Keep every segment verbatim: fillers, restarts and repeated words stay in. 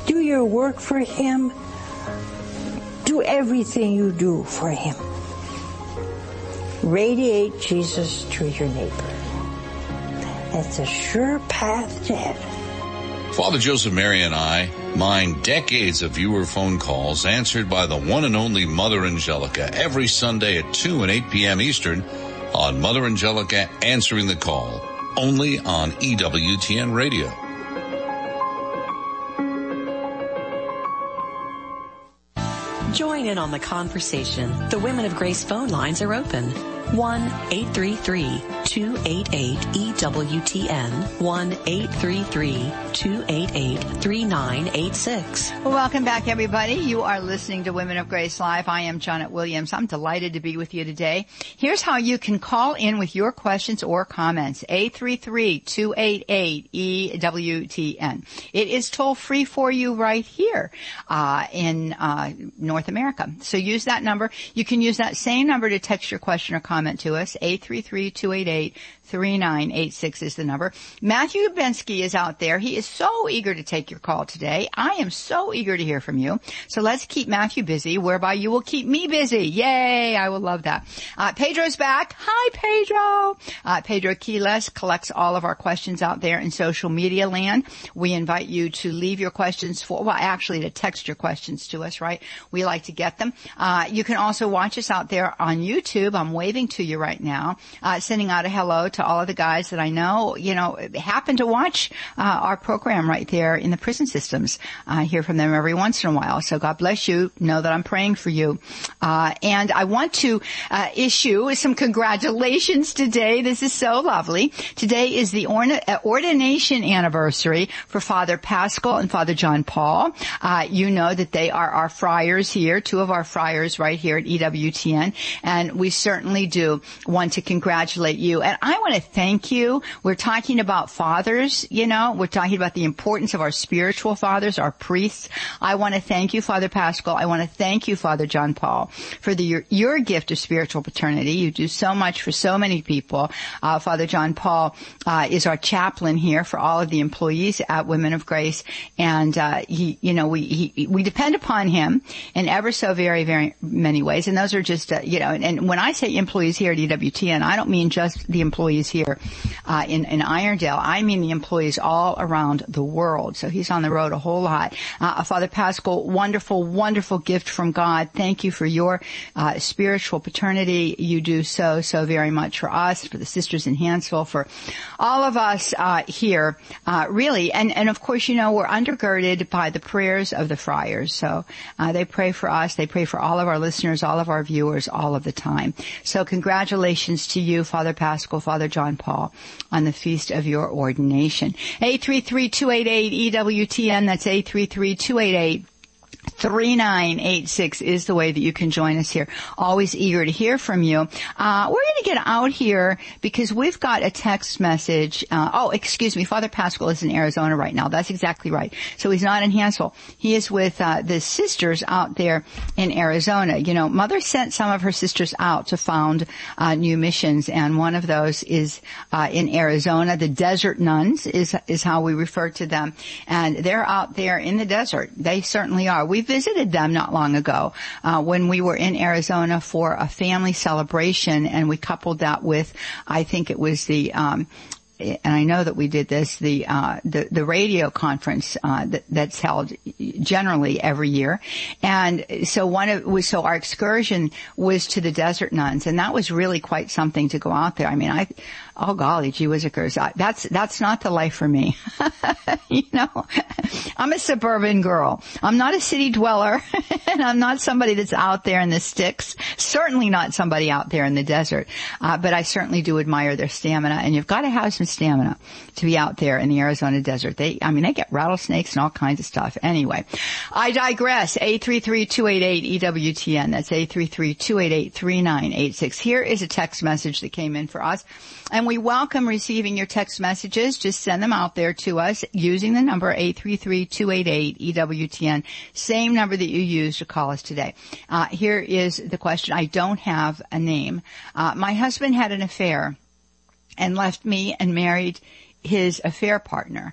Do your work for Him. Do everything you do for Him. Radiate Jesus to your neighbor. That's a sure path to heaven. Father Joseph Mary and I mine decades of viewer phone calls answered by the one and only Mother Angelica every Sunday at two and eight p.m. Eastern on Mother Angelica Answering the Call, only on E W T N Radio. Join in on the conversation. The Women of Grace phone lines are open. one eight three three, two eight eight, E W T N. one eight three three, two eight eight, three nine eight six. Well, welcome back, everybody. You are listening to Women of Grace Live. I am Janet Williams. I'm delighted to be with you today. Here's how you can call in with your questions or comments. eight three three, two eight eight, E W T N. It is toll free for you right here uh, in uh, North America. So use that number. You can use that same number to text your question or comment to us. eight three three, two eight eight, three nine eight six is the number. Matthew Bensky is out there. He is so eager to take your call today. I am so eager to hear from you. So let's keep Matthew busy, whereby you will keep me busy. Yay! I will love that. Uh, Pedro's back. Hi, Pedro. Uh, Pedro Quiles collects all of our questions out there in social media land. We invite you to leave your questions for, well, actually to text your questions to us, right? We like to get them. Uh, you can also watch us out there on YouTube. I'm waving to you right now, uh, sending out a hello to all of the guys that I know, you know, happen to watch uh, our program right there in the prison systems. I hear from them every once in a while. So God bless you. Know that I'm praying for you. Uh, and I want to uh, issue some congratulations today. This is so lovely. Today is the orna- uh, ordination anniversary for Father Pascal and Father John Paul. Uh, you know that they are our friars here, two of our friars right here at E W T N. And we certainly do want to congratulate you. And I want to thank you. We're talking about fathers, you know, we're talking about the importance of our spiritual fathers, our priests. I want to thank you, Father Pascal. I want to thank you, Father John Paul, for the, your, your gift of spiritual paternity. You do so much for so many people. Uh, Father John Paul uh, is our chaplain here for all of the employees at Women of Grace. And, uh, he, you know, we, he, we depend upon him in ever so very, very many ways. And those are just, uh, you know, and, and when I say employees here at E W T N, I don't mean just the employees here uh, in, in Irondale. I mean the employees all around the world. So he's on the road a whole lot. Uh, Father Pascal, wonderful, wonderful gift from God. Thank you for your uh, spiritual paternity. You do so, so very much for us, for the sisters in Hansville, for all of us uh, here, uh, really. And, and of course, you know, we're undergirded by the prayers of the friars. So uh, they pray for us. They pray for all of our listeners, all of our viewers, all of the time. So congratulations to you, Father Pascal, Father John Paul, on the feast of your ordination. eight three three, two eight eight, E W T N. That's eight three three, two eight eight, three nine eight six is the way that you can join us here. Always eager to hear from you. Uh, we're going to get out here because we've got a text message. Uh, oh, excuse me. Father Pascal is in Arizona right now. That's exactly right. So he's not in Hansville. He is with uh, the sisters out there in Arizona. You know, Mother sent some of her sisters out to found uh, new missions, and one of those is uh, in Arizona. The Desert Nuns is is how we refer to them, and they're out there in the desert. They certainly are. We visited them not long ago uh, when we were in Arizona for a family celebration, and we coupled that with, I think it was the um and I know that we did this, the uh the, the radio conference uh that, that's held generally every year. And so one of was so our excursion was to the Desert Nuns, and that was really quite something to go out there. I mean, I oh golly, gee whizzikers, that's that's not the life for me. You know, I'm a suburban girl. I'm not a city dweller, and I'm not somebody that's out there in the sticks. Certainly not somebody out there in the desert. Uh, but I certainly do admire their stamina, and you've got to have some stamina to be out there in the Arizona desert. They, I mean, they get rattlesnakes and all kinds of stuff. Anyway, I digress. eight three three, two eight eight, E W T N. That's eight three three, two eight eight, three nine eight six. Here is a text message that came in for us. And we welcome receiving your text messages. Just send them out there to us using the number eight three three, two eight eight, E W T N. Same number that you used to call us today. Uh, here is the question. I don't have a name. Uh, my husband had an affair and left me and married his affair partner.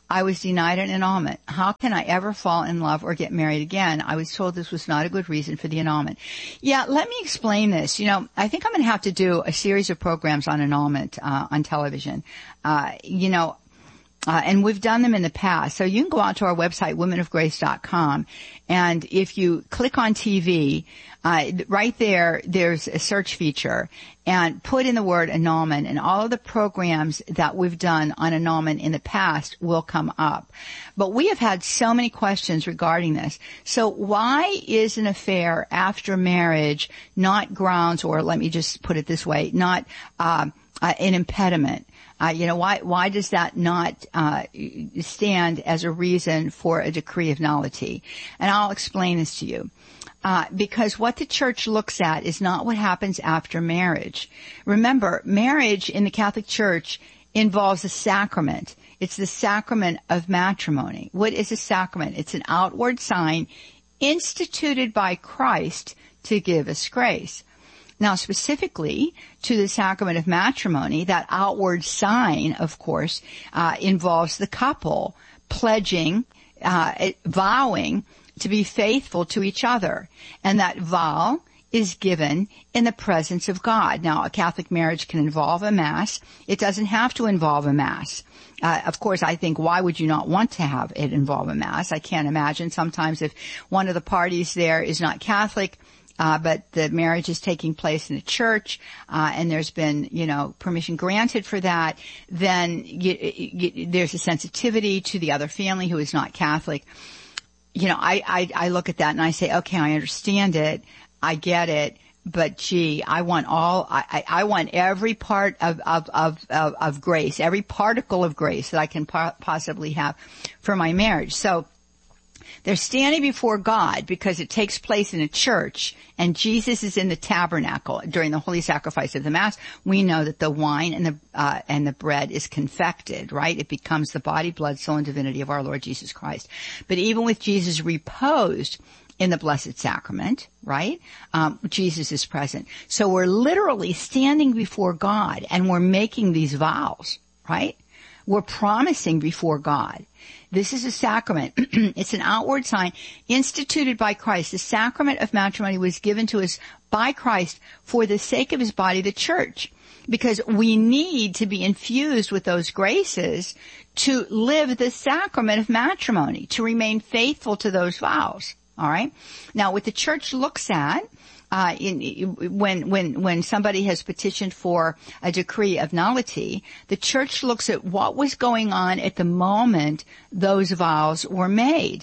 I was denied an annulment. How can I ever fall in love or get married again? I was told this was not a good reason for the annulment. Yeah, let me explain this. You know, I think I'm going to have to do a series of programs on annulment uh, on television. Uh, you know, Uh, and we've done them in the past. So you can go out to our website, women of grace dot com, and if you click on T V, uh, right there, there's a search feature, and put in the word annulment, and all of the programs that we've done on annulment in the past will come up. But we have had so many questions regarding this. So why is an affair after marriage not grounds, or let me just put it this way, not uh, uh, an impediment? Uh, you know, why, why does that not, uh, stand as a reason for a decree of nullity? And I'll explain this to you. Uh, because what the church looks at is not what happens after marriage. Remember, marriage in the Catholic Church involves a sacrament. It's the sacrament of matrimony. What is a sacrament? It's an outward sign instituted by Christ to give us grace. Now, specifically to the sacrament of matrimony, that outward sign, of course, uh, involves the couple pledging, uh, vowing to be faithful to each other. And that vow is given in the presence of God. Now, a Catholic marriage can involve a Mass. It doesn't have to involve a Mass. Uh, of course, I think, why would you not want to have it involve a Mass? I can't imagine. Sometimes if one of the parties there is not Catholic, Uh, but the marriage is taking place in a church, uh, and there's been, you know, permission granted for that, then you, you, there's a sensitivity to the other family who is not Catholic. You know, I, I, I look at that and I say, okay, I understand it. I get it. But gee, I want all, I, I want every part of, of, of, of, of grace, every particle of grace that I can po- possibly have for my marriage. So, they're standing before God because it takes place in a church, and Jesus is in the tabernacle during the holy sacrifice of the Mass. We know that the wine and the uh, and the bread is confected, right? It becomes the body, blood, soul, and divinity of our Lord Jesus Christ. But even with Jesus reposed in the Blessed Sacrament, right? Um, Jesus is present. So we're literally standing before God, and we're making these vows, right? We're promising before God. This is a sacrament. It's an outward sign instituted by Christ. The sacrament of matrimony was given to us by Christ for the sake of his body, the church, because we need to be infused with those graces to live the sacrament of matrimony, to remain faithful to those vows. All right? Now, what the church looks at Uh, in, when, when, when somebody has petitioned for a decree of nullity, the church looks at what was going on at the moment those vows were made.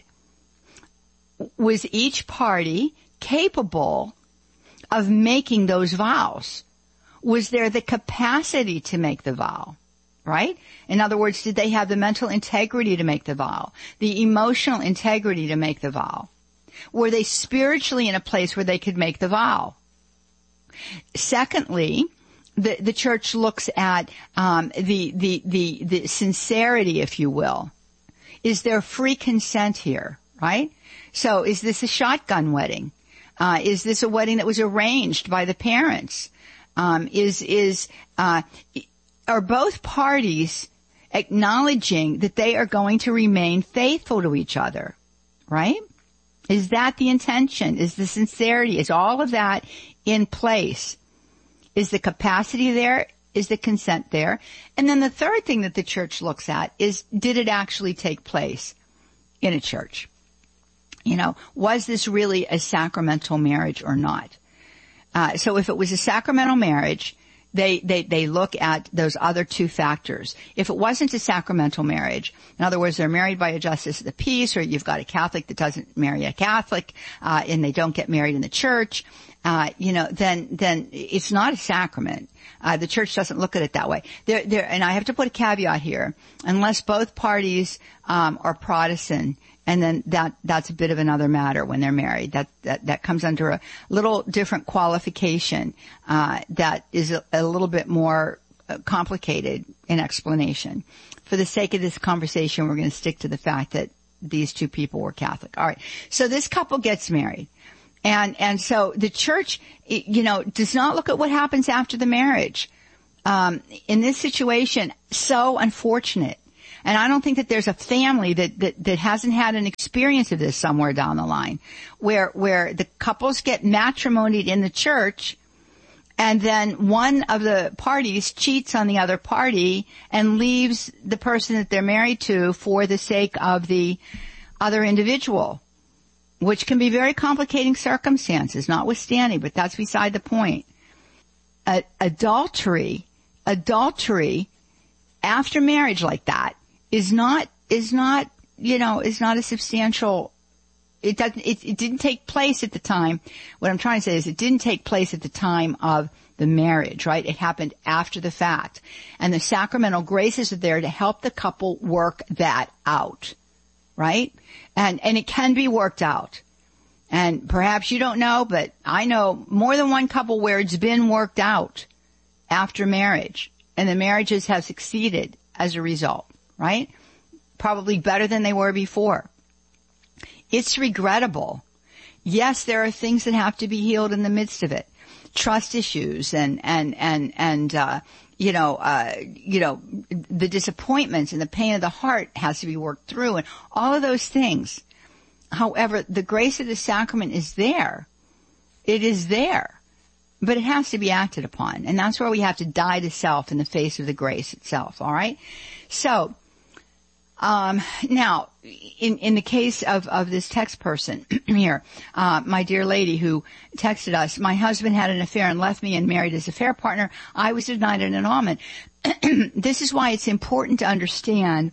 Was each party capable of making those vows? Was there the capacity to make the vow? Right? In other words, did they have the mental integrity to make the vow? The emotional integrity to make the vow? Were they spiritually in a place where they could make the vow? Secondly, the, the church looks at um, the, the, the, the sincerity, if you will. Is there free consent here, right? So is this a shotgun wedding? Uh, is this a wedding that was arranged by the parents? Um, is, is, uh, are both parties acknowledging that they are going to remain faithful to each other, right? Is that the intention? Is the sincerity? Is all of that in place? Is the capacity there? Is the consent there? And then the third thing that the church looks at is, did it actually take place in a church? You know, was this really a sacramental marriage or not? Uh, so if it was a sacramental marriage, They, they, they look at those other two factors. If it wasn't a sacramental marriage, in other words, they're married by a justice of the peace, or you've got a Catholic that doesn't marry a Catholic, uh, and they don't get married in the church, uh, you know, then, then it's not a sacrament. Uh, the church doesn't look at it that way. There, there, and I have to put a caveat here. Unless both parties, um, are Protestant, and then that, that's a bit of another matter when they're married. That, that, that comes under a little different qualification, uh, that is a, a little bit more complicated in explanation. For the sake of this conversation, we're going to stick to the fact that these two people were Catholic. All right. So this couple gets married. And, and so the church, you know, does not look at what happens after the marriage. Um, in this situation, so unfortunate. And I don't think that there's a family that, that, that hasn't had an experience of this somewhere down the line, where, where the couples get matrimonied in the church, and then one of the parties cheats on the other party and leaves the person that they're married to for the sake of the other individual, which can be very complicating circumstances, notwithstanding, but that's beside the point. Uh, adultery, adultery after marriage like that is not, is not, you know, is not a substantial, it doesn't, it, it didn't take place at the time. What I'm trying to say is it didn't take place at the time of the marriage, right? It happened after the fact. And the sacramental graces are there to help the couple work that out, right? And, and it can be worked out. And perhaps you don't know, but I know more than one couple where it's been worked out after marriage, and the marriages have succeeded as a result, right? Probably better than they were before. It's regrettable. Yes, there are things that have to be healed in the midst of it. Trust issues and, and, and, and, uh, you know, uh, you know, the disappointments and the pain of the heart has to be worked through, and all of those things. However, the grace of the sacrament is there. It is there. But it has to be acted upon. And that's where we have to die to self in the face of the grace itself, all right? So, um, now, in, in the case of, of this text person here, uh, my dear lady who texted us, my husband had an affair and left me and married his affair partner. I was denied an annulment. This is why it's important to understand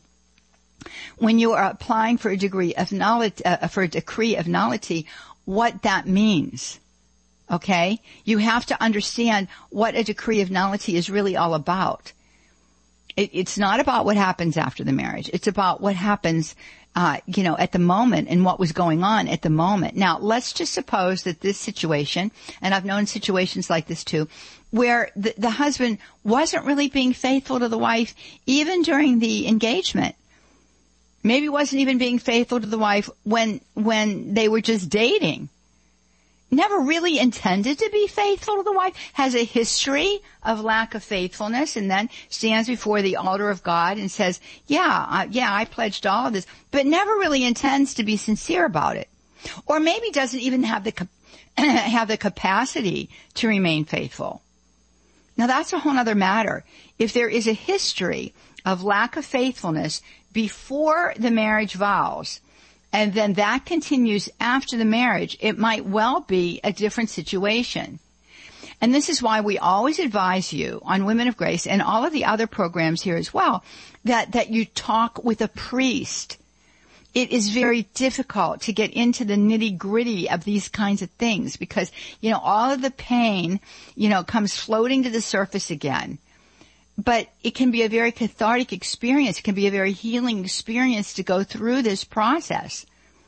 when you are applying for a degree of nullity, uh, for a decree of nullity, what that means. Okay? You have to understand what a decree of nullity is really all about. It, it's not about what happens after the marriage. It's about what happens, uh, you know, at the moment and what was going on at the moment. Now, let's just suppose that this situation, and I've known situations like this too, where the, the husband wasn't really being faithful to the wife even during the engagement. Maybe wasn't even being faithful to the wife when, when they were just dating. Never really intended to be faithful to the wife, has a history of lack of faithfulness, and then stands before the altar of God and says, yeah, I, yeah, I pledged all of this, but never really intends to be sincere about it. Or maybe doesn't even have the, have the capacity to remain faithful. Now that's a whole other matter. If there is a history of lack of faithfulness before the marriage vows, and then that continues after the marriage, it might well be a different situation. And this is why we always advise you on Women of Grace and all of the other programs here as well, that, that you talk with a priest. It is very difficult to get into the nitty-gritty of these kinds of things because, you know, all of the pain, you know, comes floating to the surface again. But it can be a very cathartic experience. It can be a very healing experience to go through this process.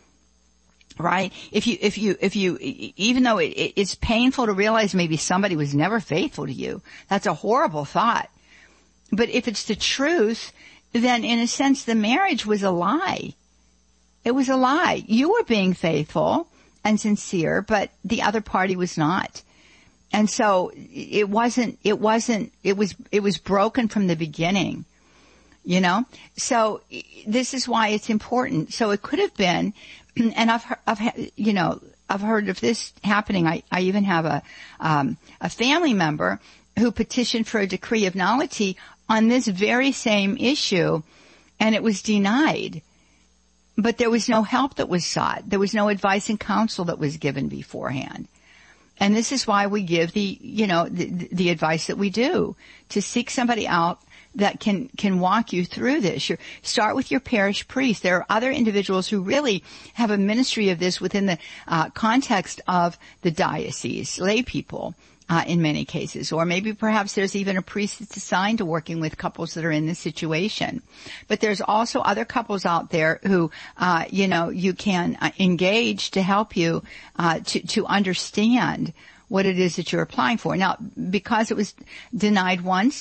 Right? If you, if you, if you, even though it, it's painful to realize maybe somebody was never faithful to you, that's a horrible thought. But if it's the truth, then in a sense the marriage was a lie. It was a lie. You were being faithful and sincere, but the other party was not. And so it wasn't, it wasn't, it was, it was broken from the beginning, you know? So this is why it's important. So it could have been, and I've, I've, you know, I've heard of this happening. I, I even have a, um, a family member who petitioned for a decree of nullity on this very same issue, and it was denied. But there was no help that was sought. There was no advice and counsel that was given beforehand. And this is why we give the, you know, the, the advice that we do, to seek somebody out that can, can walk you through this. You start with your parish priest. There are other individuals who really have a ministry of this within the uh, context of the diocese, lay people. Uh, in many cases, or maybe perhaps there's even a priest that's assigned to working with couples that are in this situation. But there's also other couples out there who, uh, you know, you can uh, engage to help you uh, to to understand what it is that you're applying for. Now, because it was denied once,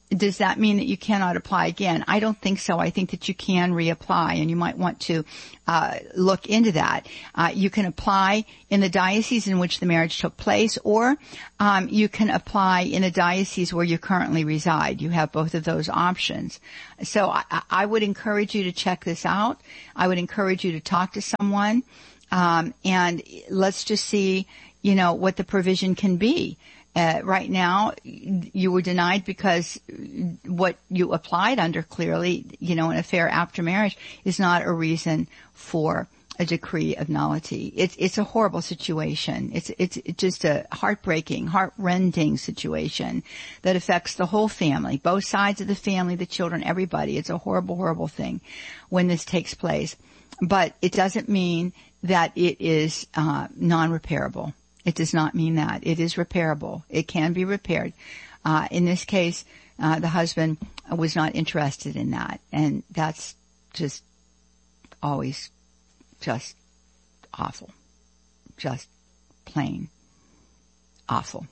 does that mean that you cannot apply again? I don't think so. I think that you can reapply, and you might want to uh look into that. Uh you can apply in the diocese in which the marriage took place, or um you can apply in a diocese where you currently reside. You have both of those options. So I, I would encourage you to check this out. I would encourage you to talk to someone, um and let's just see, you know, what the provision can be. Uh, right now, you were denied because what you applied under, clearly, you know, an affair after marriage is not a reason for a decree of nullity. It's it's a horrible situation. It's it's just a heartbreaking, heart-rending situation that affects the whole family, both sides of the family, the children, everybody. It's a horrible, horrible thing when this takes place. But it doesn't mean that it is uh, non-repairable. It does not mean that. It is repairable. It can be repaired. Uh, in this case, uh, the husband was not interested in that. And that's just always just awful. Just plain awful.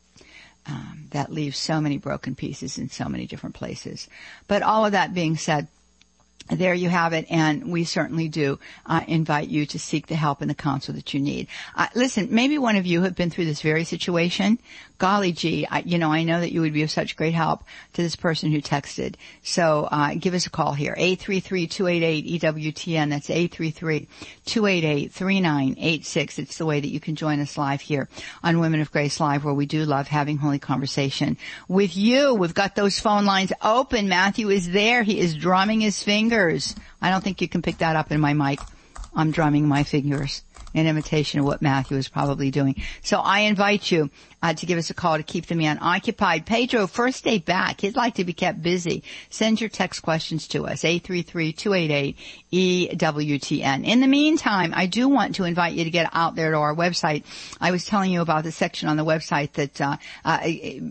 Um, that leaves so many broken pieces in so many different places. But all of that being said, there you have it, and we certainly do uh, invite you to seek the help and the counsel that you need. Uh, listen, maybe one of you have been through this very situation. Golly gee, I, you know, I know that you would be of such great help to this person who texted. So uh give us a call here, eight three three, two eight eight, E W T N. That's eight three three, two eight eight, three nine eight six. It's the way that you can join us live here on Women of Grace Live, where we do love having holy conversation with you. We've got those phone lines open. Matthew is there. He is drumming his fingers. I don't think you can pick that up in my mic. I'm drumming my fingers in imitation of what Matthew is probably doing. So I invite you uh, to give us a call to keep the man occupied. Pedro, first day back. He'd like to be kept busy. Send your text questions to us, eight three three, two eight eight, E W T N. In the meantime, I do want to invite you to get out there to our website. I was telling you about the section on the website that uh, uh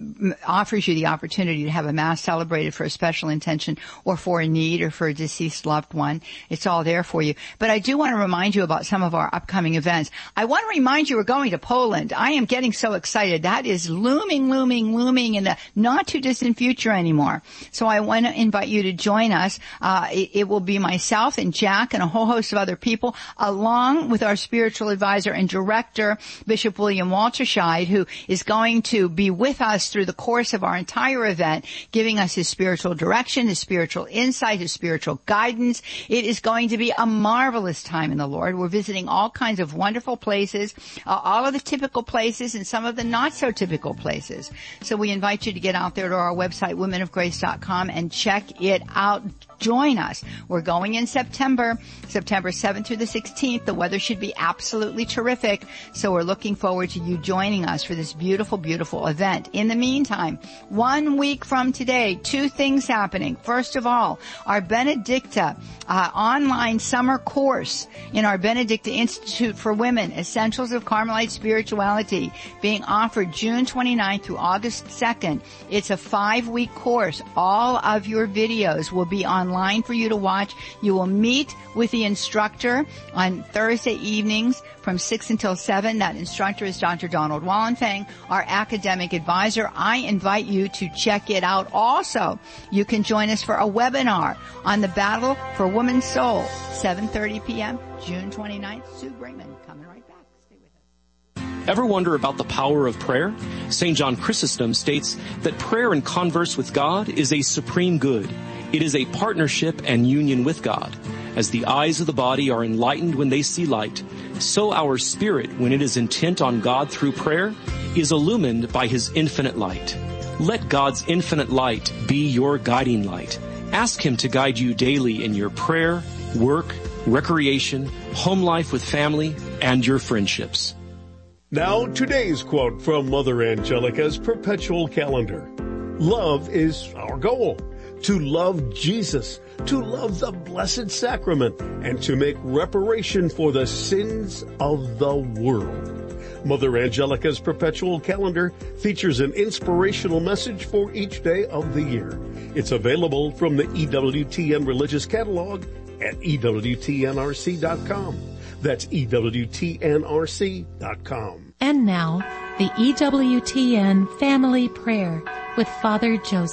offers you the opportunity to have a mass celebrated for a special intention or for a need or for a deceased loved one. It's all there for you. But I do want to remind you about some of our upcoming events. I want to remind you we're going to Poland. I am getting so excited. That is looming, looming, looming in the not too distant future anymore. So I want to invite you to join us. Uh, it, it will be myself and Jack and a whole host of other people, along with our spiritual advisor and director, Bishop William Walterscheid, who is going to be with us through the course of our entire event, giving us his spiritual direction, his spiritual insight, his spiritual guidance. It is going to be a marvelous time in the Lord. We're visiting all kinds of wonderful places, uh, all of the typical places and some of the not so typical places. So we invite you to get out there to our website, women of grace dot com, and check it out. Join us. We're going in September, September seventh through the sixteenth. The weather should be absolutely terrific. So we're looking forward to you joining us for this beautiful, beautiful event. In the meantime, one week from today, two things happening. First of all, our Benedicta uh, online summer course in our Benedicta Institute for Women, Essentials of Carmelite Spirituality, being offered June twenty-ninth through August second. It's a five-week course. All of your videos will be online for you to watch. You will meet with the instructor on Thursday evenings from six until seven. That instructor is Doctor Donald Wallenfang, our academic advisor. I invite you to check it out. Also, you can join us for a webinar on the battle for woman's soul, seven thirty p.m., June twenty-ninth. Sue Brinkman coming right back. Stay with us. Ever wonder about the power of prayer? Saint John Chrysostom states that prayer and converse with God is a supreme good. It is a partnership and union with God. As the eyes of the body are enlightened when they see light, so our spirit, when it is intent on God through prayer, is illumined by His infinite light. Let God's infinite light be your guiding light. Ask Him to guide you daily in your prayer, work, recreation, home life with family, and your friendships. Now, today's quote from Mother Angelica's perpetual calendar. Love is our goal. To love Jesus, to love the Blessed Sacrament, and to make reparation for the sins of the world. Mother Angelica's perpetual calendar features an inspirational message for each day of the year. It's available from the E W T N Religious Catalog at E W T N R C dot com. That's E W T N R C dot com. And now, the E W T N Family Prayer with Father Joseph.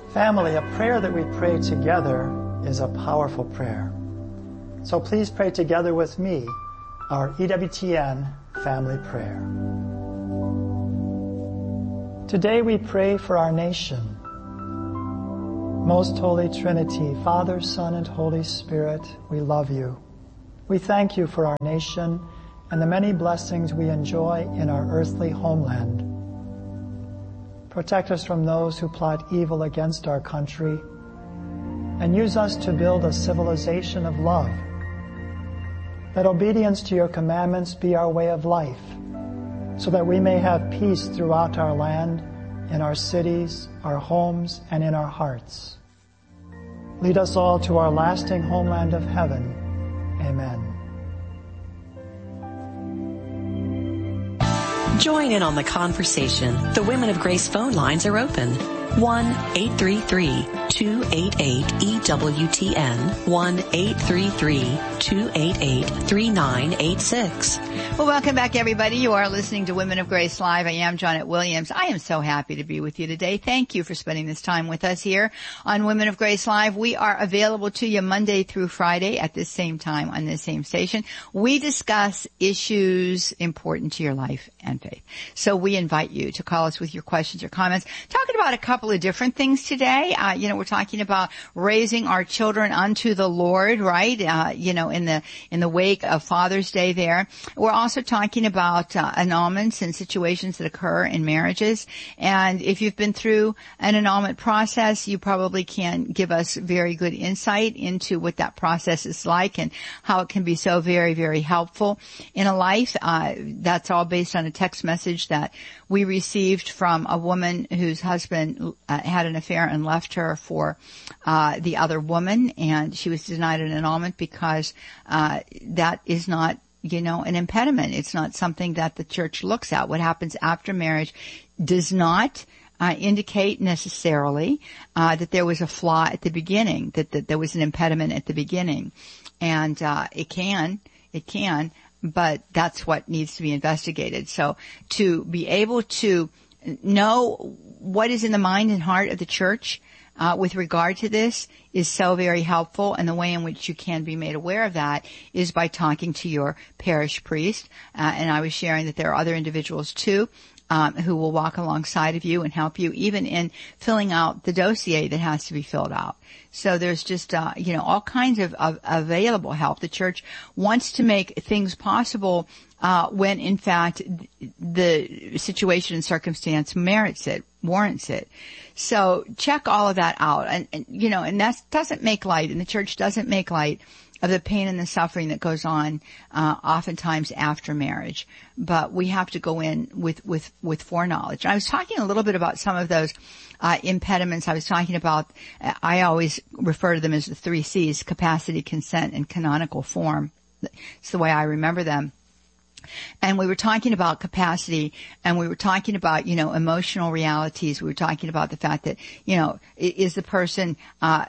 Family, a prayer that we pray together is a powerful prayer. So please pray together with me our E W T N family prayer. Today we pray for our nation. Most Holy Trinity, Father, Son, and Holy Spirit, we love you. We thank you for our nation and the many blessings we enjoy in our earthly homeland. Protect us from those who plot evil against our country, and use us to build a civilization of love. Let obedience to your commandments be our way of life, so that we may have peace throughout our land, in our cities, our homes, and in our hearts. Lead us all to our lasting homeland of heaven. Amen. Join in on the conversation. The Women of Grace phone lines are open. one eight three three, two eight eight, E W T N, one eight three three, two eight eight, three nine eight six. Well, welcome back, everybody. You are listening to Women of Grace Live. I am Janet Williams. I am so happy to be with you today. Thank you for spending this time with us here on Women of Grace Live. We are available to you Monday through Friday at this same time on this same station. We discuss issues important to your life and faith. So we invite you to call us with your questions or comments. Talking about a couple of different things today. Uh, you know, we're talking about raising our children unto the Lord, right? Uh, you know, in the, in the wake of Father's Day there. We're also talking about uh, annulments and situations that occur in marriages. And if you've been through an annulment process, you probably can give us very good insight into what that process is like and how it can be so very, very helpful in a life. Uh, that's all based on a text message that we received from a woman whose husband uh, had an affair and left her for uh, the other woman, and she was denied an annulment because uh, that is not, you know, an impediment. It's not something that the church looks at. What happens after marriage does not uh, indicate necessarily uh, that there was a flaw at the beginning, that, that there was an impediment at the beginning. And uh, it can, it can, but that's what needs to be investigated. So to be able to know what is in the mind and heart of the church uh, with regard to this is so very helpful, and the way in which you can be made aware of that is by talking to your parish priest. Uh, and I was sharing that there are other individuals too um, who will walk alongside of you and help you even in filling out the dossier that has to be filled out. So there's just, uh, you know, all kinds of, of available help. The church wants to make things possible uh, when, in fact, the situation and circumstance merits it, warrants it. So check all of that out. And, and you know, and that doesn't make light, and the church doesn't make light of the pain and the suffering that goes on uh oftentimes after marriage. But we have to go in with with with foreknowledge. I was talking a little bit about some of those uh impediments. I was talking about, I always refer to them as the three C's: capacity, consent, and canonical form. It's the way I remember them. And we were talking about capacity, and we were talking about, you know, emotional realities. We were talking about the fact that, you know, is the person uh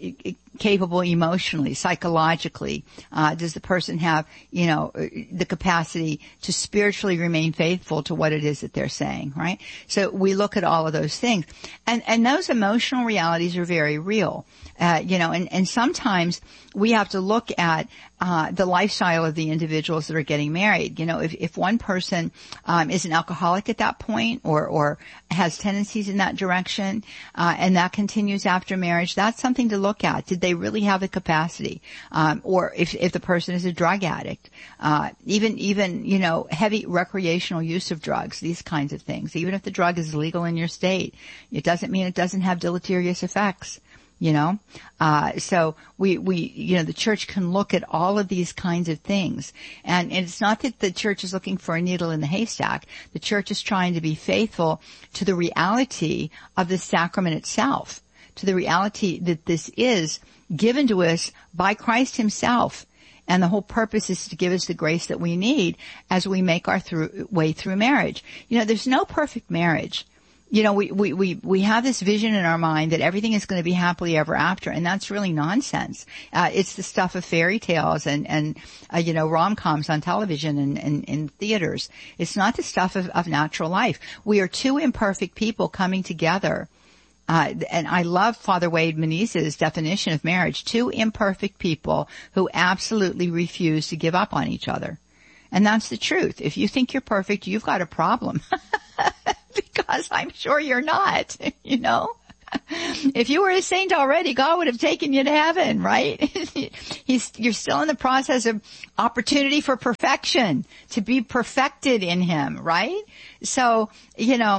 capable emotionally, psychologically? Uh, does the person have, you know, the capacity to spiritually remain faithful to what it is that they're saying, right? So we look at all of those things. And, and those emotional realities are very real. Uh, you know, and, and sometimes we have to look at, uh, the lifestyle of the individuals that are getting married. You know, if, if one person, um, is an alcoholic at that point or, or has tendencies in that direction, uh, and that continues after marriage, that's something to look at. Did they really have the capacity? Um, or if, if the person is a drug addict, uh, even, even, you know, heavy recreational use of drugs, these kinds of things. Even if the drug is legal in your state, it doesn't mean it doesn't have deleterious effects. You know, uh, so we, we, you know, the church can look at all of these kinds of things. And, and it's not that the church is looking for a needle in the haystack. The church is trying to be faithful to the reality of the sacrament itself, to the reality that this is given to us by Christ himself. And the whole purpose is to give us the grace that we need as we make our through, way through marriage. You know, there's no perfect marriage. You know, we, we, we, we have this vision in our mind that everything is going to be happily ever after, and that's really nonsense. Uh, it's the stuff of fairy tales and, and, uh, you know, rom-coms on television and, and, and theaters. It's not the stuff of, of natural life. We are two imperfect people coming together Uh, and I love Father Wade Menezes' definition of marriage: two imperfect people who absolutely refuse to give up on each other. And that's the truth. If you think you're perfect, you've got a problem. Because I'm sure you're not, you know. If you were a saint already, God would have taken you to heaven, right? He's, you're still in the process of opportunity for perfection, to be perfected in Him, right? So, you know,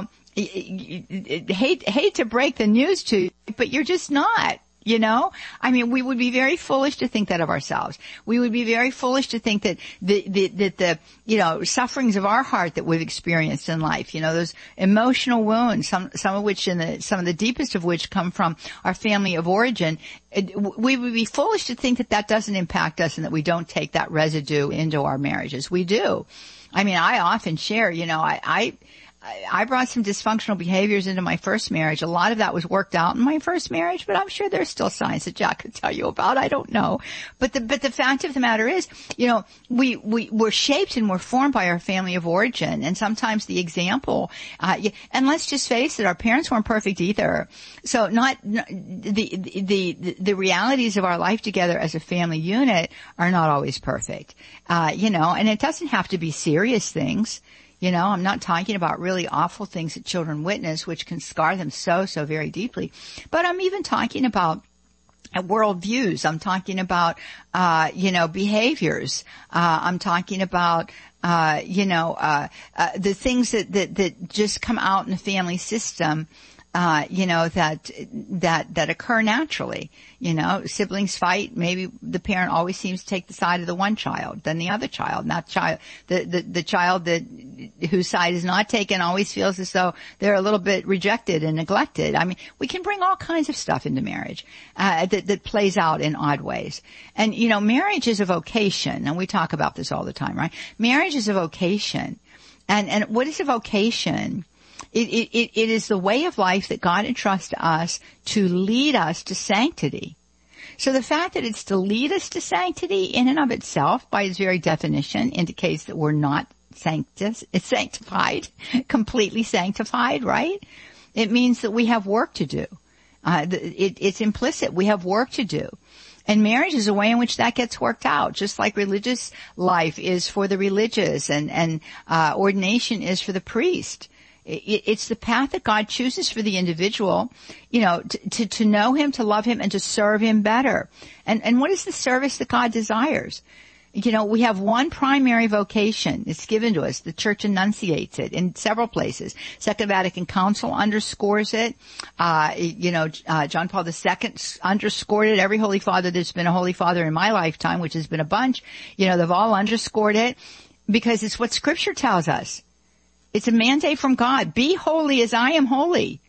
hate, hate to break the news to you, but you're just not. You know, I mean, we would be very foolish to think that of ourselves. We would be very foolish to think that the, the, that the, you know, sufferings of our heart that we've experienced in life, you know, those emotional wounds, some, some of which in the, some of the deepest of which come from our family of origin, it, we would be foolish to think that that doesn't impact us and that we don't take that residue into our marriages. We do. I mean, I often share, you know, I, I, I brought some dysfunctional behaviors into my first marriage. A lot of that was worked out in my first marriage, but I'm sure there's still signs that Jack could tell you about. I don't know. But the, but the fact of the matter is, you know, we, we, we're shaped and we're formed by our family of origin. And sometimes the example, uh, and let's just face it, our parents weren't perfect either. So not, the, the, the, the realities of our life together as a family unit are not always perfect. Uh, you know, and it doesn't have to be serious things. You know, I'm not talking about really awful things that children witness, which can scar them so, so very deeply. But I'm even talking about worldviews. I'm talking about, uh, you know, behaviors. Uh, I'm talking about, uh, you know, uh, uh, the things that, that, that just come out in the family system. Uh, you know, that, that, that occur naturally. You know, siblings fight. Maybe the parent always seems to take the side of the one child, then the other child. And that child, the, the, the child that, whose side is not taken always feels as though they're a little bit rejected and neglected. I mean, we can bring all kinds of stuff into marriage, uh, that, that plays out in odd ways. And, you know, marriage is a vocation, and we talk about this all the time, right? Marriage is a vocation. And, and what is a vocation? It, it, it is the way of life that God entrusts to us to lead us to sanctity. So the fact that it's to lead us to sanctity in and of itself, by its very definition, indicates that we're not sanctus, it's sanctified, completely sanctified, right? It means that we have work to do. Uh, it, it's implicit. We have work to do. And marriage is a way in which that gets worked out, just like religious life is for the religious and, and, uh, ordination is for the priest. It's the path that God chooses for the individual, you know, to, to, to know Him, to love Him, and to serve Him better. And, and what is the service that God desires? You know, we have one primary vocation. It's given to us. The Church enunciates it in several places. Second Vatican Council underscores it. Uh, you know, uh, John Paul the Second underscored it. Every Holy Father that's been a Holy Father in my lifetime, which has been a bunch, you know, they've all underscored it because it's what Scripture tells us. It's a mandate from God. Be holy as I am holy.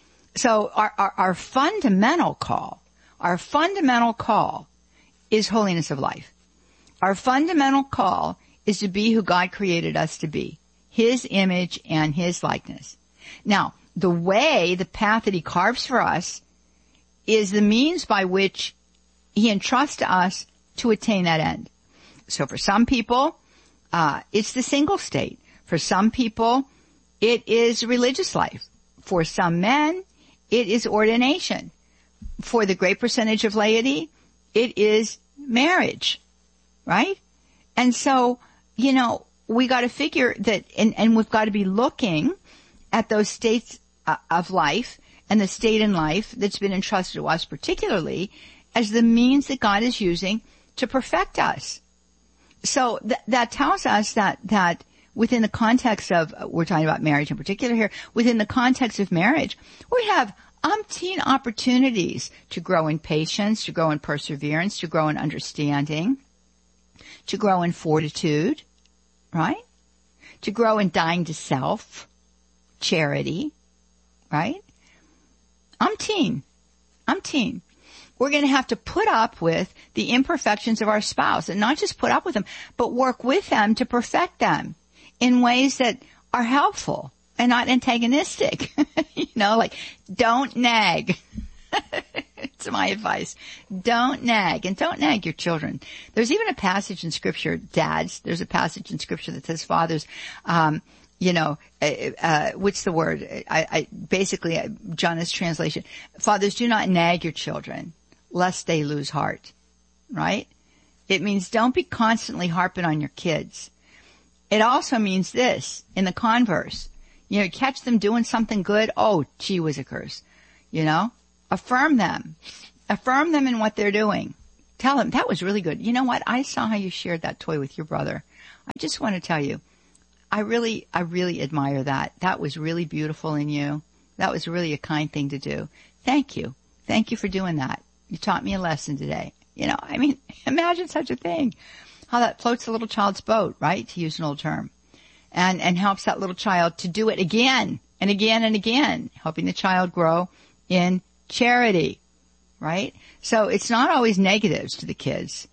So our, our, our fundamental call, our fundamental call is holiness of life. Our fundamental call is to be who God created us to be, His image and His likeness. Now, the way, the path that He carves for us is the means by which He entrusts to us to attain that end. So for some people, uh, it's the single state. For some people, it is religious life. For some men, it is ordination. For the great percentage of laity, it is marriage, right? And so, you know, we got to figure that, and, and we've got to be looking at those states uh, of life and the state in life that's been entrusted to us particularly as the means that God is using to perfect us. So th- that tells us that, that within the context of, we're talking about marriage in particular here, within the context of marriage, we have umpteen opportunities to grow in patience, to grow in perseverance, to grow in understanding, to grow in fortitude, right? To grow in dying to self, charity, right? Umpteen, umpteen. We're going to have to put up with the imperfections of our spouse, and not just put up with them, but work with them to perfect them in ways that are helpful and not antagonistic. You know, like, don't nag. It's my advice. Don't nag, and don't nag your children. There's even a passage in Scripture, dads, there's a passage in Scripture that says, fathers, um, you know, uh, uh, what's the word? I, I basically, uh, Jonah's translation, fathers, do not nag your children lest they lose heart, right? It means don't be constantly harping on your kids. It also means this, in the converse, you know, catch them doing something good. Oh, gee whiz a curse, you know, affirm them, affirm them in what they're doing. Tell them that was really good. You know what? I saw how you shared that toy with your brother. I just want to tell you, I really, I really admire that. That was really beautiful in you. That was really a kind thing to do. Thank you. Thank you for doing that. You taught me a lesson today. You know, I mean, imagine such a thing. How that floats a little child's boat, right? To use an old term. And, and helps that little child to do it again and again and again, helping the child grow in charity, right? So it's not always negatives to the kids.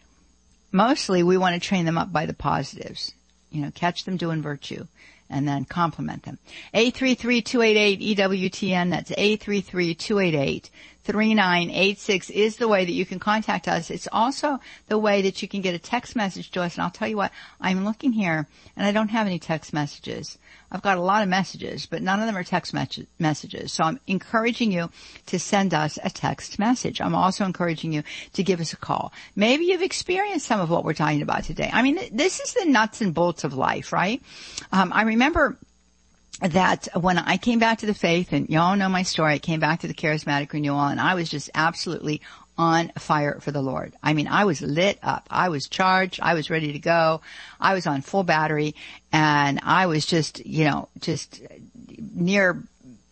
Mostly we want to train them up by the positives. You know, catch them doing virtue and then compliment them. eight three three, two eight eight, E W T N. That's eight three three, two eight eight, three nine eight six is the way that you can contact us. It's also the way that you can get a text message to us. And I'll tell you what, I'm looking here and I don't have any text messages. I've got a lot of messages, but none of them are text me- messages. So I'm encouraging you to send us a text message. I'm also encouraging you to give us a call. Maybe you've experienced some of what we're talking about today. I mean, this is the nuts and bolts of life, right? Um, I remember that when I came back to the faith, and y'all know my story, I came back to the charismatic renewal, and I was just absolutely on fire for the Lord. I mean, I was lit up. I was charged. I was ready to go. I was on full battery, and I was just, you know, just near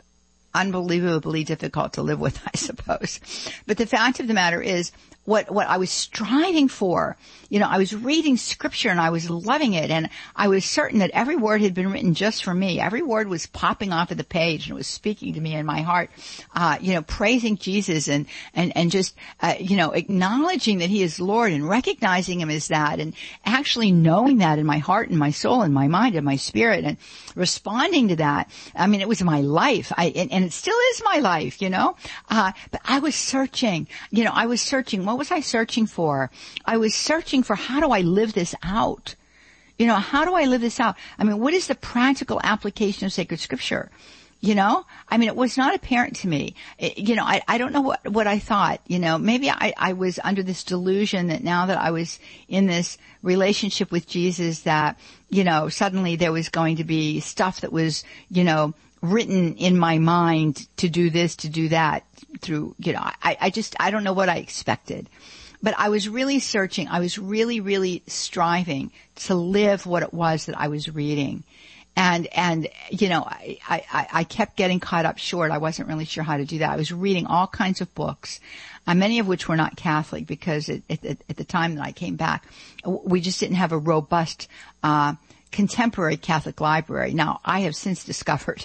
unbelievably difficult to live with, I suppose. But the fact of the matter is, what, what I was striving for, you know, I was reading scripture and I was loving it, and I was certain that every word had been written just for me. Every word was popping off of the page and it was speaking to me in my heart, uh, you know, praising Jesus and, and, and just, uh, you know, acknowledging that he is Lord and recognizing him as that, and actually knowing that in my heart and my soul and my mind and my spirit, and responding to that. I mean, it was my life. I, and, and it still is my life, you know, uh, but I was searching, you know, I was searching. What was I searching for? I was searching for, how do I live this out? You know, how do I live this out? I mean, what is the practical application of sacred scripture? You know, I mean, it was not apparent to me. It, you know, I, I don't know what, what I thought. You know, maybe I, I was under this delusion that now that I was in this relationship with Jesus, that, you know, suddenly there was going to be stuff that was, you know, written in my mind to do this, to do that through, you know, I, I just, I don't know what I expected. But I was really searching. I was really, really striving to live what it was that I was reading. And, and, you know, I, I, I kept getting caught up short. I wasn't really sure how to do that. I was reading all kinds of books, uh, many of which were not Catholic, because it, it, at the time that I came back, we just didn't have a robust, uh, contemporary Catholic library. Now, I have since discovered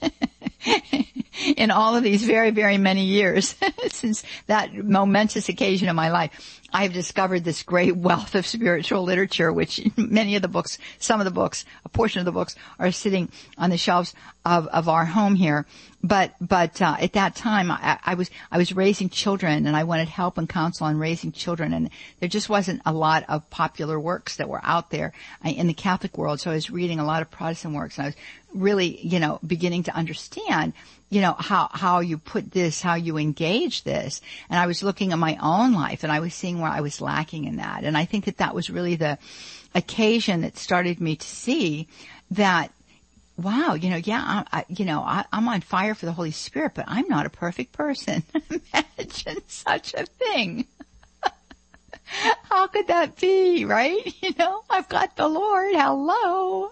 in all of these very, very many years since that momentous occasion of my life, I have discovered this great wealth of spiritual literature, which many of the books, some of the books, a portion of the books are sitting on the shelves of, of our home here. But, but, uh, at that time, I, I was, I was raising children, and I wanted help and counsel on raising children, and there just wasn't a lot of popular works that were out there in the Catholic world. So I was reading a lot of Protestant works, and I was really, you know, beginning to understand, you know, how, how you put this, how you engage this. And I was looking at my own life, and I was seeing where I was lacking in that. And I think that that was really the occasion that started me to see that, wow, you know, yeah, I, you know, I, I'm on fire for the Holy Spirit, but I'm not a perfect person. Imagine such a thing. How could that be, right? You know, I've got the Lord. Hello.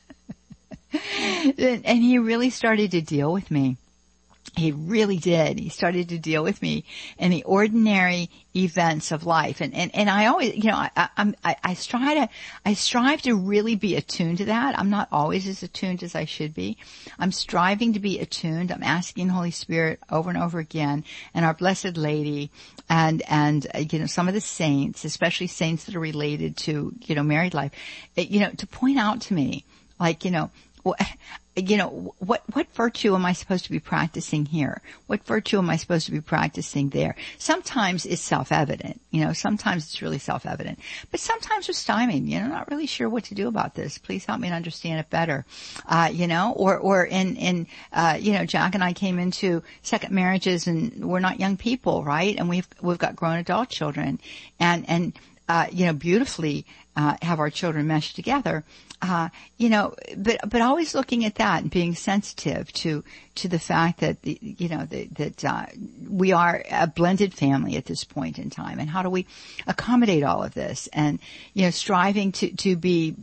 and, and he really started to deal with me. He really did. He started to deal with me in the ordinary events of life. And, and, and I always, you know, I, I'm, I, I strive to, I strive to really be attuned to that. I'm not always as attuned as I should be. I'm striving to be attuned. I'm asking the Holy Spirit over and over again, and our Blessed Lady, and, and, uh, you know, some of the saints, especially saints that are related to, you know, married life, it, you know, to point out to me, like, you know, you know, what, what virtue am I supposed to be practicing here? What virtue am I supposed to be practicing there? Sometimes it's self-evident, you know, sometimes it's really self-evident, but sometimes we're stymied, you know, not really sure what to do about this. Please help me to understand it better. Uh, you know, or, or in, in, uh, you know, Jack and I came into second marriages and we're not young people, right? And we've, we've got grown adult children and, and, uh, you know, beautifully, uh, have our children meshed together. Uh, you know, but, but always looking at that and being sensitive to, to the fact that, the, you know, the, that, uh, we are a blended family at this point in time. And how do we accommodate all of this? And, you know, striving to, to be,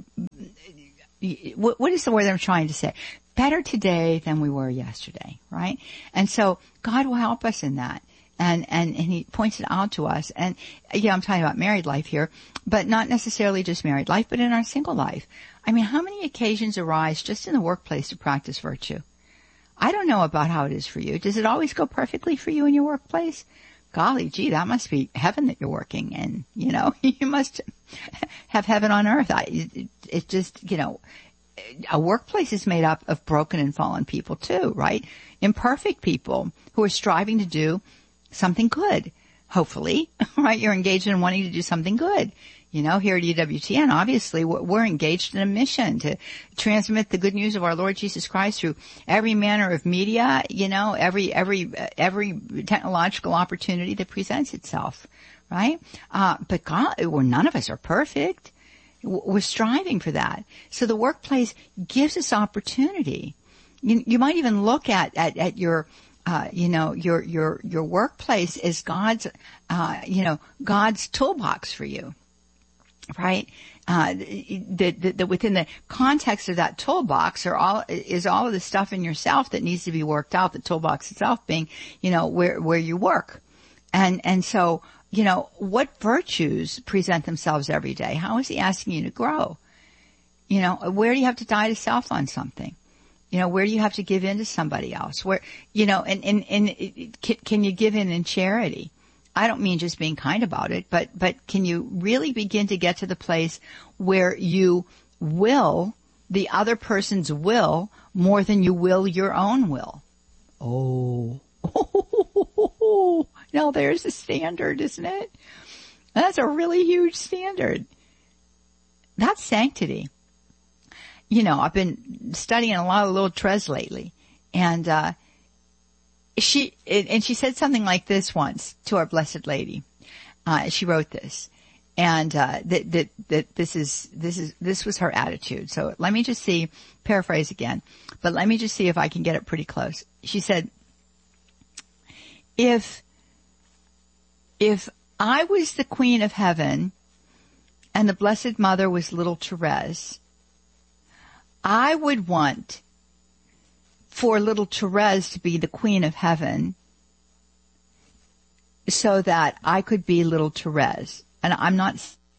what, what is the word I'm trying to say? Better today than we were yesterday, right? And so God will help us in that. And, and, and he points it out to us. And, yeah, I'm talking about married life here, but not necessarily just married life, but in our single life. I mean, how many occasions arise just in the workplace to practice virtue? I don't know about how it is for you. Does it always go perfectly for you in your workplace? Golly gee, that must be heaven that you're working in. You know, you must have heaven on earth. I, it, it just, you know, a workplace is made up of broken and fallen people too, right? Imperfect people who are striving to do something good, hopefully, right? You're engaged in wanting to do something good. You know, here at E W T N, obviously, we're engaged in a mission to transmit the good news of our Lord Jesus Christ through every manner of media, you know, every, every, every technological opportunity that presents itself, right? Uh, but God, well, none of us are perfect. We're striving for that. So the workplace gives us opportunity. You, you might even look at, at, at your, Uh, you know, your, your, your workplace is God's, uh, you know, God's toolbox for you, right? Uh, that, that, that within the context of that toolbox are all, is all of the stuff in yourself that needs to be worked out, the toolbox itself being, you know, where, where you work. And, and so, you know, what virtues present themselves every day? How is he asking you to grow? You know, where do you have to die to self on something? You know, where do you have to give in to somebody else? Where, you know, and, and, and can, can you give in in charity? I don't mean just being kind about it, but, but can you really begin to get to the place where you will the other person's will more than you will your own will? Oh, now there's a standard, isn't it? That's a really huge standard. That's sanctity. You know, I've been studying a lot of Little Therese lately, and uh she and she said something like this once to our Blessed Lady. Uh she wrote this, and uh that that that this is this is this was her attitude. So let me just see, paraphrase again, but let me just see if I can get it pretty close. She said, "If if I was the Queen of Heaven, and the Blessed Mother was Little Therese, I would want for Little Therese to be the Queen of Heaven so that I could be Little Therese." And I'm not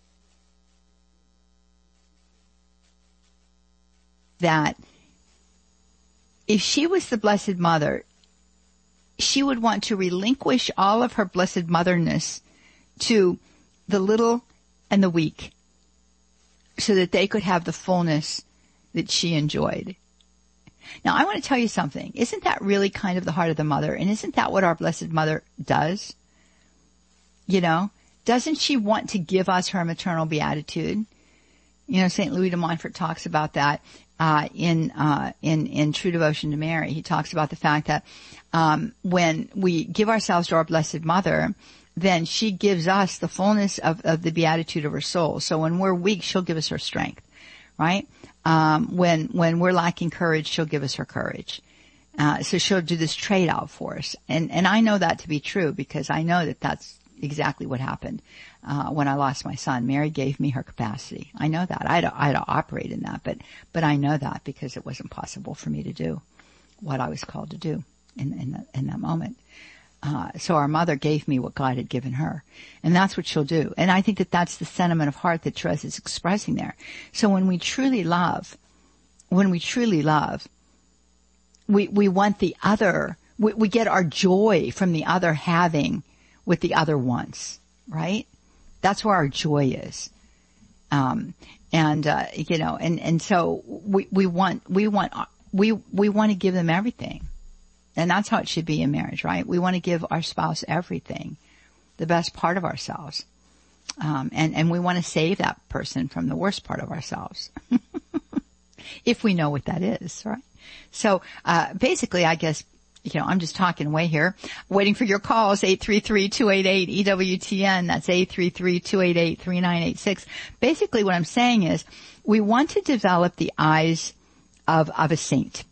that if she was the Blessed Mother, she would want to relinquish all of her Blessed Motherness to the little and the weak so that they could have the fullness that she enjoyed. Now, I want to tell you something. Isn't that really kind of the heart of the mother? And isn't that what our Blessed Mother does? You know, doesn't she want to give us her maternal beatitude? You know, Saint Louis de Montfort talks about that, uh, in, uh, in, in True Devotion to Mary. He talks about the fact that, um, when we give ourselves to our Blessed Mother, then she gives us the fullness of, of the beatitude of her soul. So when we're weak, she'll give us her strength, right? Um, when, when we're lacking courage, she'll give us her courage. Uh, so she'll do this trade-off for us. And, and I know that to be true because I know that that's exactly what happened, uh, when I lost my son. Mary gave me her capacity. I know that. I had to, I had to operate in that, but, but I know that because it wasn't possible for me to do what I was called to do in, in that, in that moment. Uh, so our mother gave me what God had given her. And that's what she'll do. And I think that that's the sentiment of heart that Therese is expressing there. So when we truly love, when we truly love, we, we want the other, we, we get our joy from the other having what the other wants, right? That's where our joy is. Um, and, uh, you know, and, and so we, we want, we want we, we want to give them everything. And that's how it should be in marriage, right? We want to give our spouse everything, the best part of ourselves. Um, and, and we want to save that person from the worst part of ourselves. If we know what that is, right? So, uh, basically, I guess, you know, I'm just talking away here. Waiting for your calls, eight three three, two eight eight, E W T N. That's eight three three, two eight eight, three nine eight six. Basically, what I'm saying is we want to develop the eyes of, of a saint.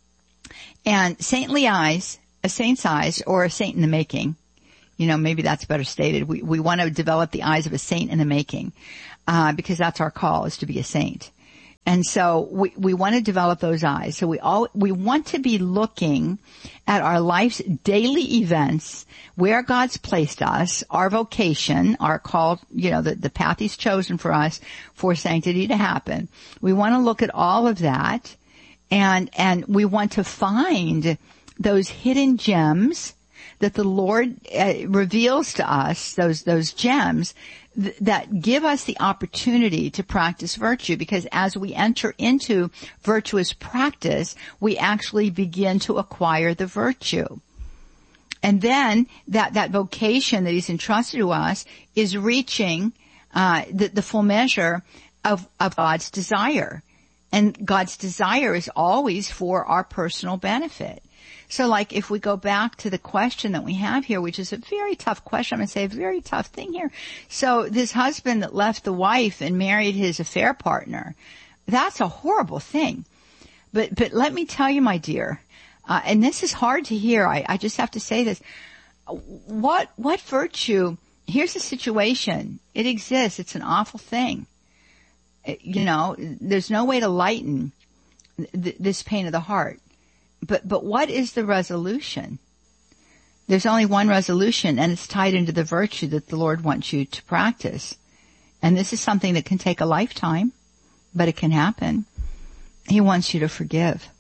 And saintly eyes, a saint's eyes, or a saint in the making, you know, maybe that's better stated. We, we want to develop the eyes of a saint in the making, uh, because that's our call, is to be a saint. And so we, we want to develop those eyes. So we all, we want to be looking at our life's daily events, where God's placed us, our vocation, our call, you know, the, the path He's chosen for us for sanctity to happen. We want to look at all of that, and, and we want to find those hidden gems that the Lord uh, reveals to us, those, those gems th- that give us the opportunity to practice virtue, because as we enter into virtuous practice, we actually begin to acquire the virtue. And then that, that vocation that He's entrusted to us is reaching, uh, the, the full measure of, of God's desire. And God's desire is always for our personal benefit. So like if we go back to the question that we have here, which is a very tough question, I'm going to say a very tough thing here. So this husband that left the wife and married his affair partner, that's a horrible thing. But, but let me tell you, my dear, uh, and this is hard to hear. I, I just have to say this. What, what virtue, here's the situation. It exists. It's an awful thing. It, you know, there's no way to lighten th- this pain of the heart. But, but what is the resolution? There's only one resolution, and it's tied into the virtue that the Lord wants you to practice. And this is something that can take a lifetime, but it can happen. He wants you to forgive.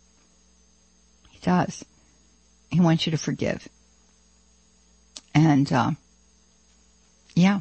He does. He wants you to forgive. And, uh, yeah.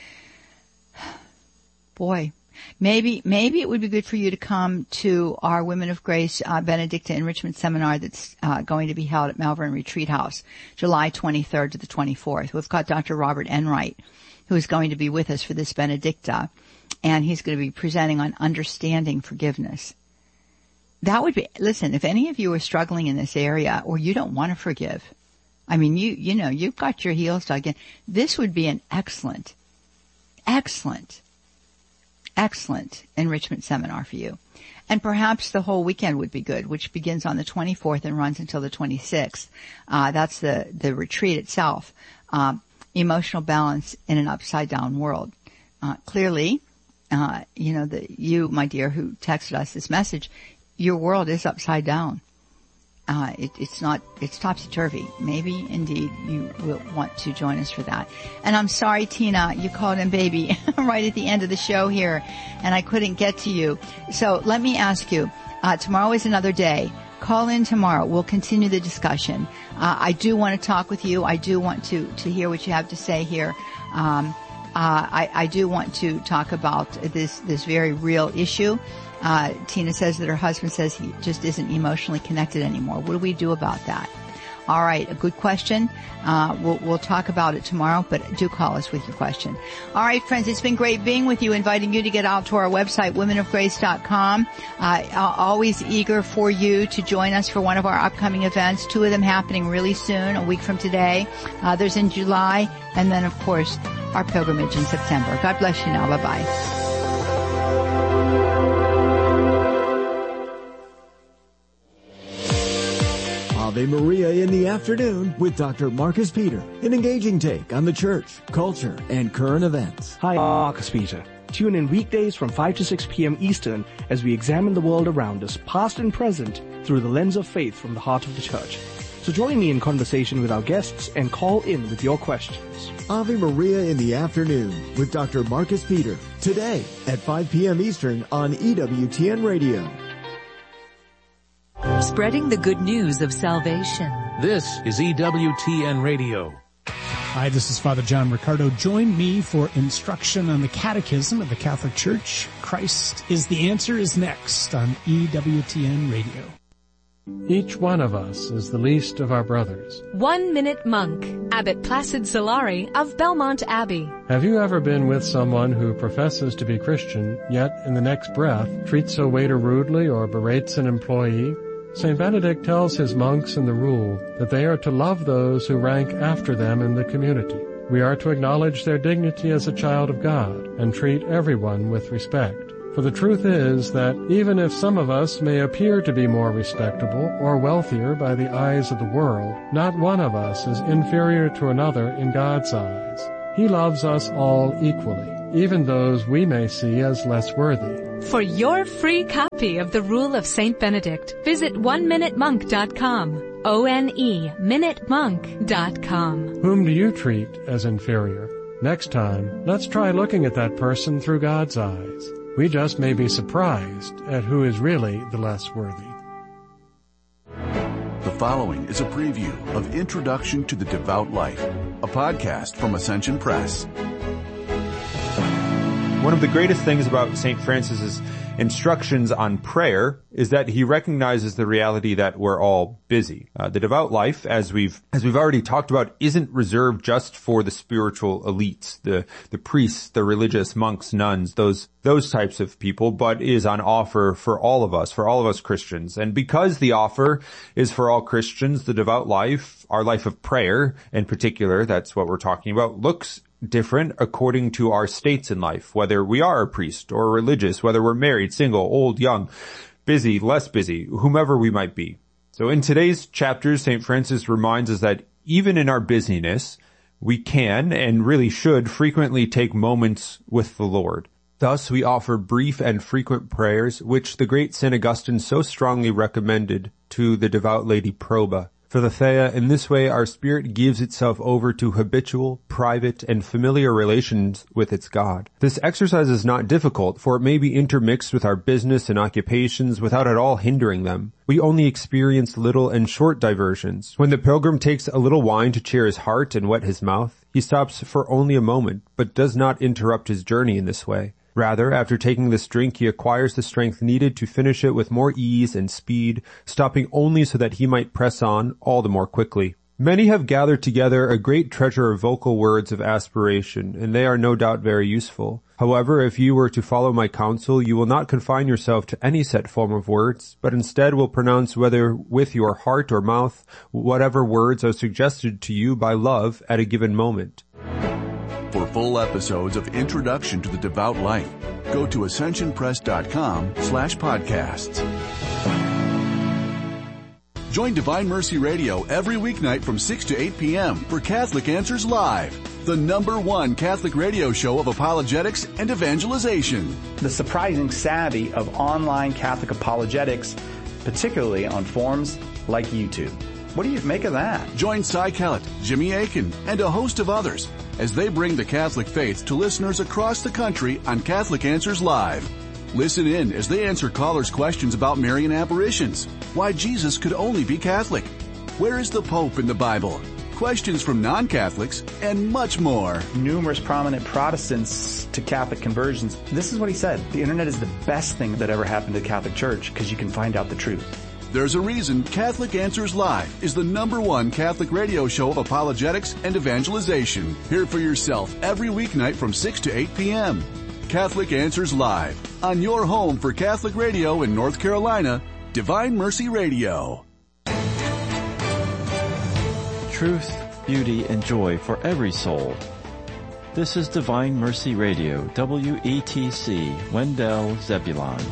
Boy. Maybe, maybe it would be good for you to come to our Women of Grace uh, Benedicta Enrichment Seminar that's uh, going to be held at Malvern Retreat House, July twenty-third to the twenty-fourth. We've got Doctor Robert Enright, who is going to be with us for this Benedicta, and he's going to be presenting on understanding forgiveness. That would be, listen, if any of you are struggling in this area, or you don't want to forgive, I mean, you, you know, you've got your heels dug in, this would be an excellent, excellent Excellent enrichment seminar for you. And perhaps the whole weekend would be good, which begins on the twenty-fourth and runs until the twenty-sixth. Uh, that's the, the retreat itself. Um, emotional balance in an upside down world. Uh, clearly, uh, you know, the, you, my dear, who texted us this message, your world is upside down. Uh, it, it's not, it's topsy-turvy. Maybe, indeed, you will want to join us for that. And I'm sorry, Tina, you called in baby right at the end of the show here, and I couldn't get to you. So let me ask you, uh, tomorrow is another day. Call in tomorrow. We'll continue the discussion. Uh, I do want to talk with you. I do want to, to hear what you have to say here. Um, uh, I, I do want to talk about this, this very real issue. Uh, Tina says that her husband says he just isn't emotionally connected anymore. What do we do about that? All right, a good question. Uh, we'll, we'll talk about it tomorrow, but do call us with your question. All right, friends, it's been great being with you, inviting you to get out to our website, women of grace dot com. Uh, always eager for you to join us for one of our upcoming events, two of them happening really soon, a week from today. Others in July, and then, of course, our pilgrimage in September. God bless you now. Bye-bye. Ave Maria in the afternoon with Doctor Marcus Peter, an engaging take on the church, culture, and current events. Hi, Marcus Peter. Tune in weekdays from five to six p.m. Eastern as we examine the world around us, past and present, through the lens of faith from the heart of the church. So join me in conversation with our guests and call in with your questions. Ave Maria in the afternoon with Doctor Marcus Peter, today at five p.m. Eastern on E W T N Radio. Spreading the good news of salvation. This is E W T N Radio. Hi, this is Father John Ricardo. Join me for instruction on the Catechism of the Catholic Church. Christ is the Answer is next on E W T N Radio. Each one of us is the least of our brothers. One Minute Monk, Abbot Placid Solari of Belmont Abbey. Have you ever been with someone who professes to be Christian, yet in the next breath treats a waiter rudely or berates an employee? Saint Benedict tells his monks in the Rule that they are to love those who rank after them in the community. We are to acknowledge their dignity as a child of God and treat everyone with respect. For the truth is that even if some of us may appear to be more respectable or wealthier by the eyes of the world, not one of us is inferior to another in God's eyes. He loves us all equally, even those we may see as less worthy. For your free copy of the Rule of Saint Benedict, visit one minute monk dot com. O N E, minute monk dot com. Whom do you treat as inferior? Next time, let's try looking at that person through God's eyes. We just may be surprised at who is really the less worthy. The following is a preview of Introduction to the Devout Life, a podcast from Ascension Press. One of the greatest things about Saint Francis's instructions on prayer is that he recognizes the reality that we're all busy. Uh, the devout life, as we've as we've already talked about, isn't reserved just for the spiritual elites, the the priests, the religious monks, nuns, those those types of people, but is on offer for all of us, for all of us Christians. And because the offer is for all Christians, the devout life, our life of prayer in particular, that's what we're talking about, looks different according to our states in life, whether we are a priest or religious, whether we're married, single, old, young, busy, less busy, whomever we might be. So in today's chapters, Saint Francis reminds us that even in our busyness, we can and really should frequently take moments with the Lord. Thus, we offer brief and frequent prayers, which the great Saint Augustine so strongly recommended to the devout Lady Proba. For the Thea, in this way, our spirit gives itself over to habitual, private, and familiar relations with its God. This exercise is not difficult, for it may be intermixed with our business and occupations without at all hindering them. We only experience little and short diversions. When the pilgrim takes a little wine to cheer his heart and wet his mouth, he stops for only a moment, but does not interrupt his journey in this way. Rather, after taking this drink, he acquires the strength needed to finish it with more ease and speed, stopping only so that he might press on all the more quickly. Many have gathered together a great treasure of vocal words of aspiration, and they are no doubt very useful. However, if you were to follow my counsel, you will not confine yourself to any set form of words, but instead will pronounce whether with your heart or mouth whatever words are suggested to you by love at a given moment. For full episodes of Introduction to the Devout Life, go to ascensionpress.com slash podcasts. Join Divine Mercy Radio every weeknight from six to eight p.m. for Catholic Answers Live, the number one Catholic radio show of apologetics and evangelization. The surprising savvy of online Catholic apologetics, particularly on forums like YouTube. What do you make of that? Join Cy Kellett, Jimmy Akin, and a host of others as they bring the Catholic faith to listeners across the country on Catholic Answers Live. Listen in as they answer callers' questions about Marian apparitions, why Jesus could only be Catholic, where is the Pope in the Bible, questions from non-Catholics, and much more. Numerous prominent Protestants to Catholic conversions. This is what he said. The internet is the best thing that ever happened to the Catholic Church because you can find out the truth. There's a reason Catholic Answers Live is the number one Catholic radio show of apologetics and evangelization. Hear for yourself every weeknight from six to eight p.m. Catholic Answers Live, on your home for Catholic radio in North Carolina, Divine Mercy Radio. Truth, beauty, and joy for every soul. This is Divine Mercy Radio, W E T C, Wendell, Zebulon.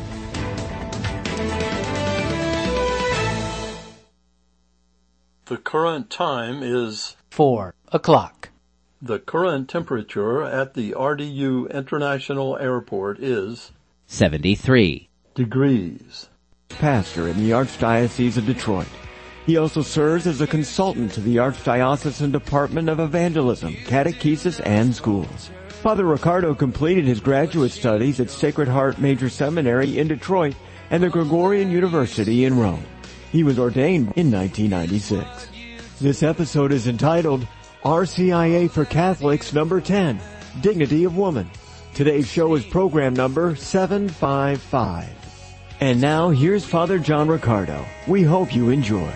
The current time is four o'clock. The current temperature at the R D U International Airport is seventy-three degrees. Pastor in the Archdiocese of Detroit. He also serves as a consultant to the Archdiocesan Department of Evangelism, Catechesis, and Schools. Father Ricardo completed his graduate studies at Sacred Heart Major Seminary in Detroit and the Gregorian University in Rome. He was ordained in nineteen ninety-six. This episode is entitled R C I A for Catholics number ten, Dignity of Woman. Today's show is program number seven five five. And now, here's Father John Riccardo. We hope you enjoy.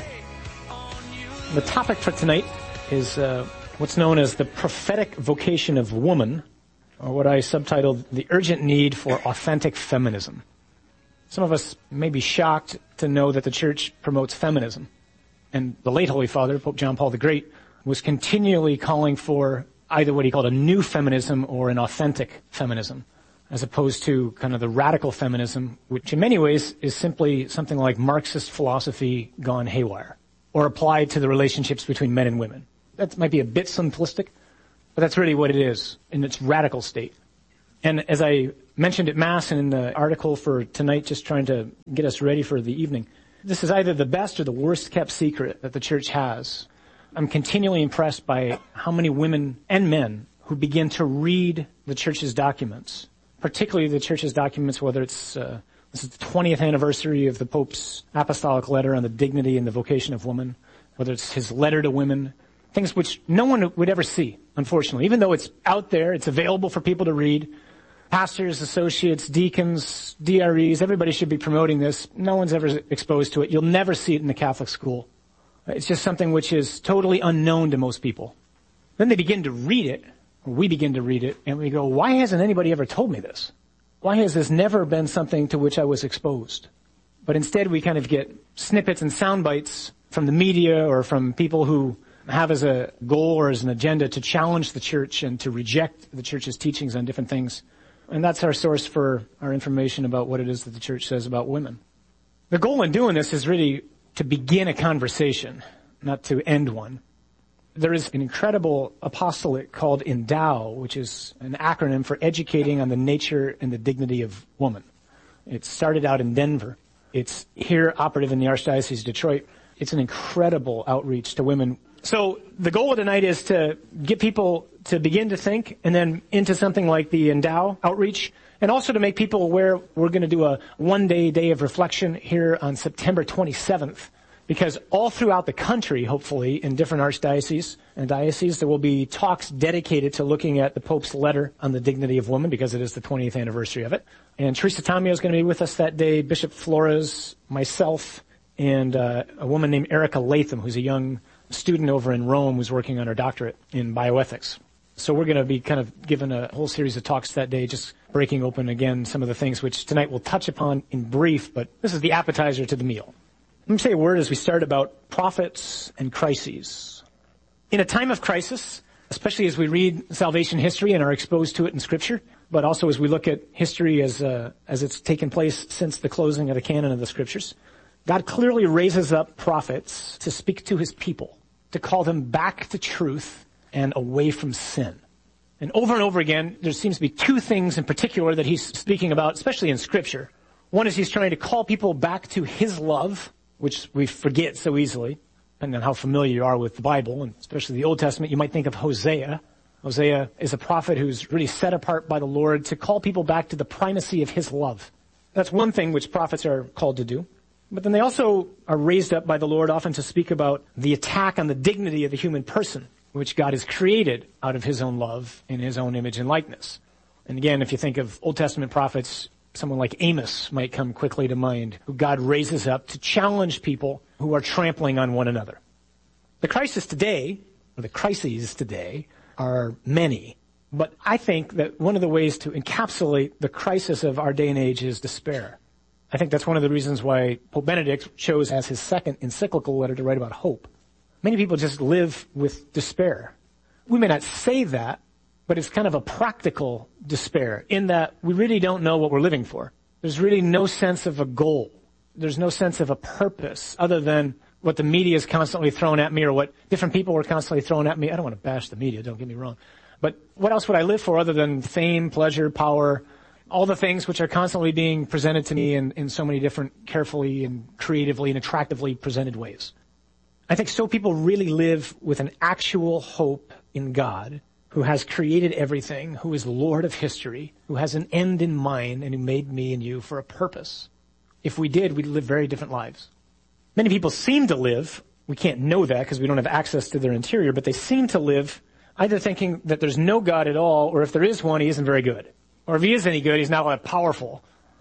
The topic for tonight is uh, what's known as the prophetic vocation of woman, or what I subtitled the urgent need for authentic feminism. Some of us may be shocked to know that the church promotes feminism. And the late Holy Father, Pope John Paul the Great, was continually calling for either what he called a new feminism or an authentic feminism, as opposed to kind of the radical feminism, which in many ways is simply something like Marxist philosophy gone haywire, or applied to the relationships between men and women. That might be a bit simplistic, but that's really what it is in its radical state. And as I mentioned at Mass and in the article for tonight, just trying to get us ready for the evening, this is either the best or the worst kept secret that the church has. I'm continually impressed by how many women and men who begin to read the church's documents, particularly the church's documents, whether it's, uh, this is the twentieth anniversary of the Pope's apostolic letter on the dignity and the vocation of woman, whether it's his letter to women, things which no one would ever see, unfortunately. Even though it's out there, it's available for people to read. Pastors, associates, deacons, D R Es, everybody should be promoting this. No one's ever exposed to it. You'll never see it in the Catholic school. It's just something which is totally unknown to most people. Then they begin to read it, or we begin to read it, and we go, why hasn't anybody ever told me this? Why has this never been something to which I was exposed? But instead we kind of get snippets and sound bites from the media or from people who have as a goal or as an agenda to challenge the church and to reject the church's teachings on different things. And that's our source for our information about what it is that the church says about women. The goal in doing this is really to begin a conversation, not to end one. There is an incredible apostolate called Endow, which is an acronym for Educating on the Nature and the Dignity of Woman. It started out in Denver. It's here operative in the Archdiocese of Detroit. It's an incredible outreach to women. So the goal of tonight is to get people to begin to think and then into something like the Endow outreach, and also to make people aware we're going to do a one-day day of reflection here on September twenty-seventh. Because all throughout the country, hopefully, in different archdioceses and dioceses, there will be talks dedicated to looking at the Pope's letter on the dignity of woman, because it is the twentieth anniversary of it. And Teresa Tomeo is going to be with us that day, Bishop Flores, myself, and uh, a woman named Erica Latham, who's a young student over in Rome who's working on her doctorate in bioethics. So we're going to be kind of given a whole series of talks that day, just breaking open again some of the things which tonight we'll touch upon in brief, but this is the appetizer to the meal. Let me say a word as we start about prophets and crises. In a time of crisis, especially as we read salvation history and are exposed to it in Scripture, but also as we look at history as uh, as it's taken place since the closing of the canon of the Scriptures, God clearly raises up prophets to speak to his people, to call them back to truth and away from sin. And over and over again, there seems to be two things in particular that he's speaking about, especially in Scripture. One is he's trying to call people back to his love, which we forget so easily, depending on how familiar you are with the Bible, and especially the Old Testament. You might think of Hosea. Hosea is a prophet who's really set apart by the Lord to call people back to the primacy of his love. That's one thing which prophets are called to do. But then they also are raised up by the Lord often to speak about the attack on the dignity of the human person, which God has created out of his own love in his own image and likeness. And again, if you think of Old Testament prophets, someone like Amos might come quickly to mind, who God raises up to challenge people who are trampling on one another. The crisis today, or the crises today, are many. But I think that one of the ways to encapsulate the crisis of our day and age is despair. I think that's one of the reasons why Pope Benedict chose as his second encyclical letter to write about hope. Many people just live with despair. We may not say that, but it's kind of a practical despair in that we really don't know what we're living for. There's really no sense of a goal. There's no sense of a purpose other than what the media is constantly throwing at me or what different people are constantly throwing at me. I don't want to bash the media, don't get me wrong. But what else would I live for other than fame, pleasure, power, all the things which are constantly being presented to me in, in so many different carefully and creatively and attractively presented ways. I think so people really live with an actual hope in God, who has created everything, who is Lord of history, who has an end in mind, and who made me and you for a purpose. If we did, we'd live very different lives. Many people seem to live, we can't know that because we don't have access to their interior, but they seem to live either thinking that there's no God at all, or if there is one, he isn't very good. Or if he is any good, he's not that powerful.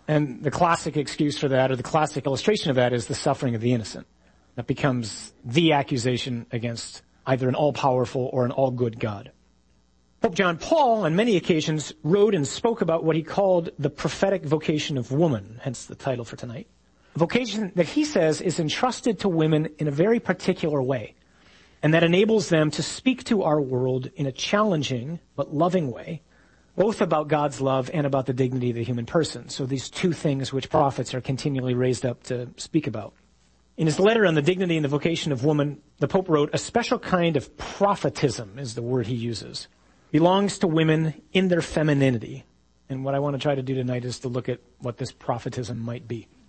And the classic excuse for that, or the classic illustration of that, is the suffering of the innocent. That becomes the accusation against either an all-powerful or an all-good God. Pope John Paul, on many occasions, wrote and spoke about what he called the prophetic vocation of woman, hence the title for tonight. A vocation that he says is entrusted to women in a very particular way, and that enables them to speak to our world in a challenging but loving way, both about God's love and about the dignity of the human person. So these two things which prophets are continually raised up to speak about. In his letter on the dignity and the vocation of woman, the Pope wrote, a special kind of prophetism is the word he uses, belongs to women in their femininity. And what I want to try to do tonight is to look at what this prophetism might be.